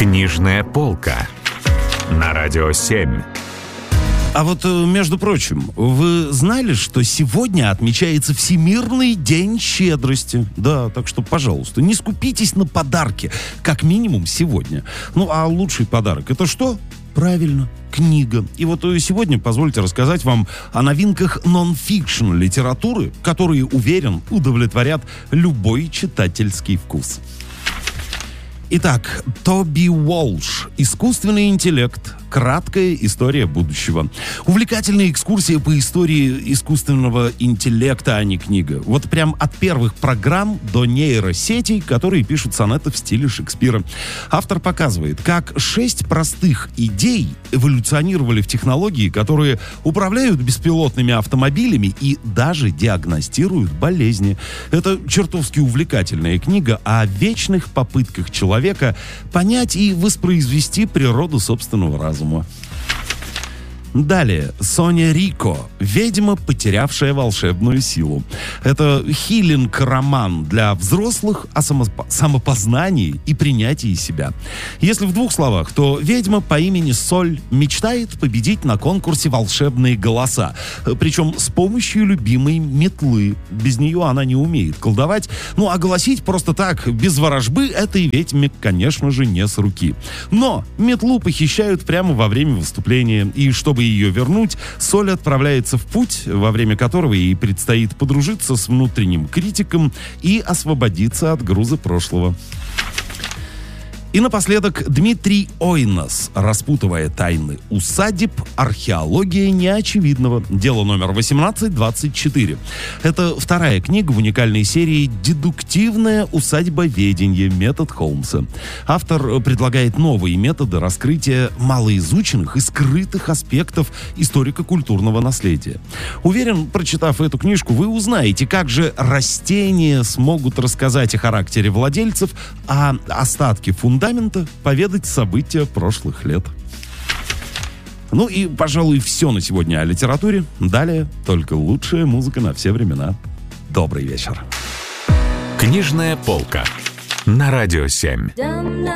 Книжная полка на Радио 7. А вот, между прочим, вы знали, что сегодня отмечается Всемирный день щедрости? Да, так что, пожалуйста, не скупитесь на подарки, как минимум сегодня. Ну, а лучший подарок — это что? Правильно, книга. И вот сегодня позвольте рассказать вам о новинках нон-фикшн литературы, которые, уверен, удовлетворят любой читательский вкус. Итак, Тоби Уолш. «Искусственный интеллект. Краткая история будущего». Увлекательная экскурсия по истории искусственного интеллекта, а не книга. Вот прям от первых программ до нейросетей, которые пишут сонеты в стиле Шекспира. Автор показывает, как 6 простых идей эволюционировали в технологии, которые управляют беспилотными автомобилями и даже диагностируют болезни. Это чертовски увлекательная книга о вечных попытках человека понять и воспроизвести природу собственного разума. Далее, Соня Рико. «Ведьма, потерявшая волшебную силу». Это хилинг-роман для взрослых о самопознании и принятии себя. Если в 2 словах, то ведьма по имени Соль мечтает победить на конкурсе «Волшебные голоса». Причем с помощью любимой метлы. Без нее она не умеет колдовать. Ну, а голосить просто так, без ворожбы, этой ведьме, конечно же, не с руки. Но метлу похищают прямо во время выступления. И чтобы ее вернуть, Соль отправляется в путь, во время которого ей предстоит подружиться с внутренним критиком и освободиться от груза прошлого. И напоследок Дмитрий Ойнас. «Распутывая тайны усадеб. Археология неочевидного». Дело номер 1824. Это 2-я книга в уникальной серии «Дедуктивное усадьбоведение. Метод Холмса». Автор предлагает новые методы раскрытия малоизученных и скрытых аспектов историко-культурного наследия. Уверен, прочитав эту книжку, вы узнаете, как же растения смогут рассказать о характере владельцев, а остатки фундамента поведать события прошлых лет. Ну и, пожалуй, все на сегодня о литературе. Далее только лучшая музыка на все времена. Добрый вечер. Книжная полка на Радио 7.